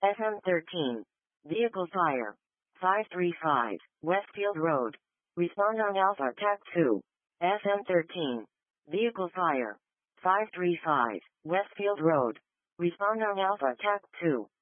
FM13. Vehicle fire. 535, Westfield Road. Respond on Alpha TAC 2. FM13. Vehicle fire. 535, Westfield Road. Respond on Alpha TAC 2.